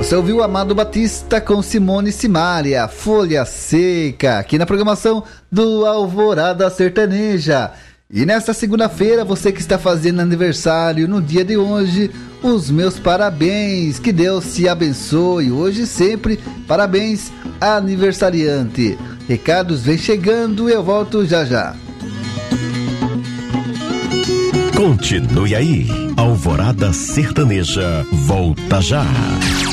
Você ouviu Amado Batista com Simone e Simaria, Folha Seca, aqui na programação do Alvorada Sertaneja. E nesta segunda-feira, você que está fazendo aniversário no dia de hoje, os meus parabéns, que Deus te abençoe, hoje e sempre, parabéns, aniversariante. Recados vem chegando e eu volto já já. Continue aí, Alvorada Sertaneja, volta já.